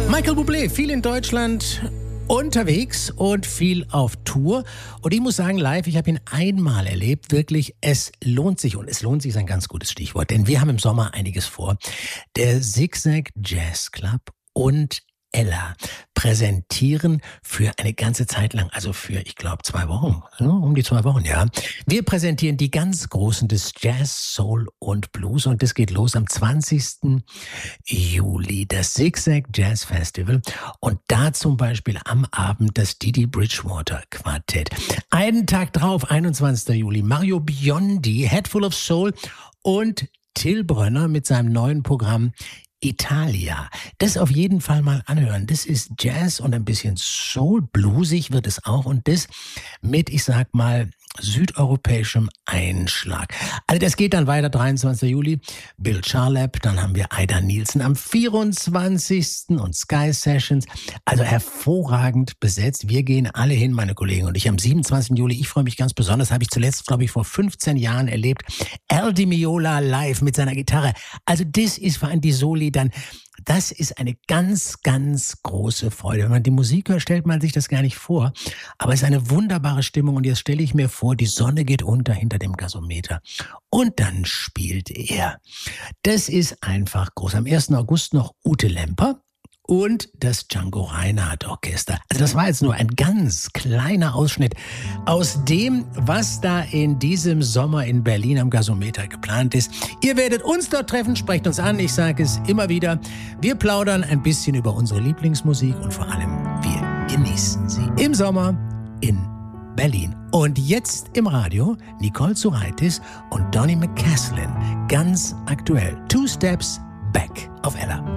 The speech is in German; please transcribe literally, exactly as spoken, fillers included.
Michael Bublé, viel in Deutschland unterwegs und viel auf Tour. Und ich muss sagen, live, ich habe ihn einmal erlebt, wirklich, es lohnt sich. Und es lohnt sich ist ein ganz gutes Stichwort, denn wir haben im Sommer einiges vor. Der Zigzag Jazz Club und Ella präsentieren für eine ganze Zeit lang, also für, ich glaube, zwei Wochen, ja, um die zwei Wochen, ja. Wir präsentieren die ganz Großen des Jazz, Soul und Blues und das geht los am zwanzigsten Juli, das Zigzag Jazz Festival und da zum Beispiel am Abend das Didi Bridgewater Quartett. Einen Tag drauf, einundzwanzigsten Juli, Mario Biondi, Head Full of Soul und Till Brönner mit seinem neuen Programm Italia. Das auf jeden Fall mal anhören. Das ist Jazz und ein bisschen Soul, bluesig wird es auch und das mit, ich sag mal, südeuropäischem Einschlag. Also das geht dann weiter, dreiundzwanzigsten Juli, Bill Charlap, dann haben wir Ida Nielsen am vierundzwanzigsten und Sky Sessions. Also hervorragend besetzt. Wir gehen alle hin, meine Kollegen. Und ich am siebenundzwanzigsten Juli, ich freue mich ganz besonders, habe ich zuletzt, glaube ich, vor fünfzehn Jahren erlebt, Al Di Meola live mit seiner Gitarre. Also das ist vor allem die Soli dann, das ist eine ganz, ganz große Freude. Wenn man die Musik hört, stellt man sich das gar nicht vor. Aber es ist eine wunderbare Stimmung. Und jetzt stelle ich mir vor, die Sonne geht unter hinter dem Gasometer. Und dann spielt er. Das ist einfach groß. Am ersten August noch Ute Lemper und das Django Reinhardt Orchester. Also das war jetzt nur ein ganz kleiner Ausschnitt aus dem, was da in diesem Sommer in Berlin am Gasometer geplant ist. Ihr werdet uns dort treffen, sprecht uns an, ich sage es immer wieder. Wir plaudern ein bisschen über unsere Lieblingsmusik und vor allem wir genießen sie im Sommer in Berlin. Und jetzt im Radio Nicole Zuraitis und Donny McCaslin, ganz aktuell. Two Steps Back auf Ella.